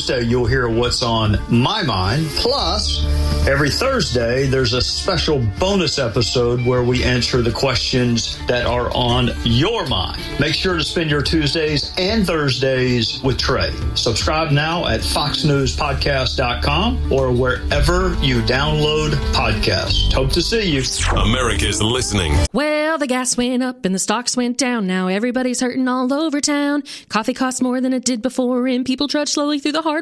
Tuesday, you'll hear what's on my mind. Plus, every Thursday, there's a special bonus episode where we answer the questions that are on your mind. Make sure to spend your Tuesdays and Thursdays with Trey. Subscribe now at foxnewspodcast.com or wherever you download podcasts. Hope to see you. America's listening. Well, the gas went up and the stocks went down. Now everybody's hurting all over town. Coffee costs more than it did before, and people trudge slowly through the hard